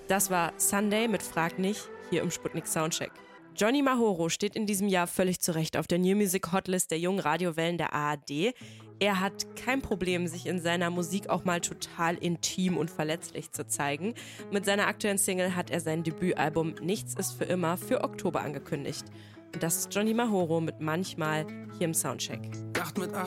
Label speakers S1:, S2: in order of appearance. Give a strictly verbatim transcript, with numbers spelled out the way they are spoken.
S1: Das war Sunday mit Frag nicht, hier im Sputnik Soundcheck. Johnny Mahoro steht in diesem Jahr völlig zurecht auf der New Music Hotlist der jungen Radiowellen der A R D. Er hat kein Problem, sich in seiner Musik auch mal total intim und verletzlich zu zeigen. Mit seiner aktuellen Single hat er sein Debütalbum Nichts ist für immer für Oktober angekündigt. Und das ist Johnny Mahoro mit Manchmal hier im Soundcheck.
S2: Dacht mit